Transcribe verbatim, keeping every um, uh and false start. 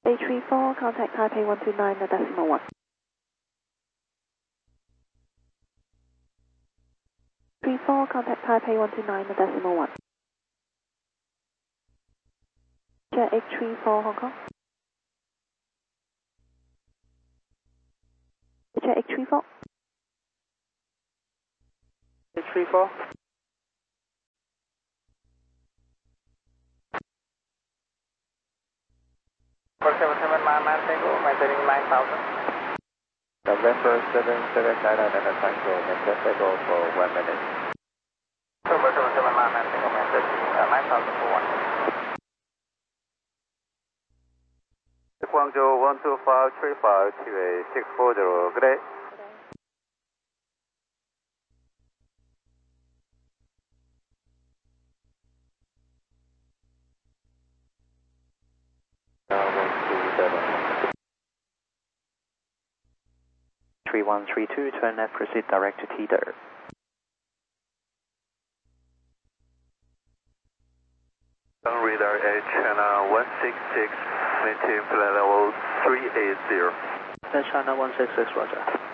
H three four, contact Taipei one two nine, the decimal one. three four, contact Taipei one two nine, the decimal one. Jet H three four, Hong Kong. Jet H three four. H three four. four seven seven, Myanmar Tango, maintaining nine thousand. November seven seven nine nine nine Tango, maintain Tango for one minute. four seven seven, Myanmar Tango, maintaining nine thousand for one minute. Guangzhou one two five three five, T V A six four zero, good day. three one three two, turn left, proceed direct to Teeter. Radar H China one six six, maintain flight level three eight zero. China one six six, roger.